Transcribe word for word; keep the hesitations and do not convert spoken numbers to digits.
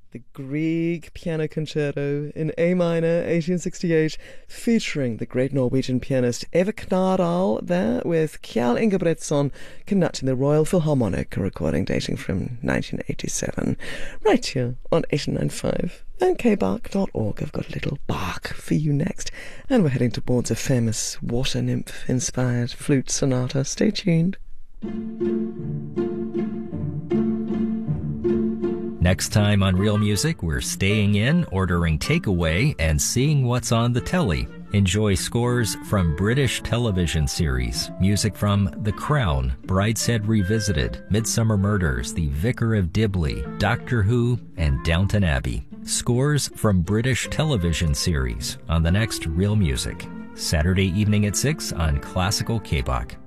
the Grieg Piano Concerto in A minor, eighteen sixty-eight, featuring the great Norwegian pianist Eva Knardal there with Kjell Ingebretson conducting the Royal Philharmonic, a recording dating from nineteen eighty-seven, right here on eighty-nine point five and k bark dot org. I've got a little bark for you next, and we're heading towards a famous water nymph-inspired flute sonata. Stay tuned. Next time on Real Music, we're staying in, ordering takeaway, and seeing what's on the telly. Enjoy scores from British television series, music from The Crown, Brideshead Revisited, Midsummer Murders, The Vicar of Dibley, Doctor Who, and Downton Abbey. Scores from British television series on the next Real Music. Saturday evening at six on Classical K B O C.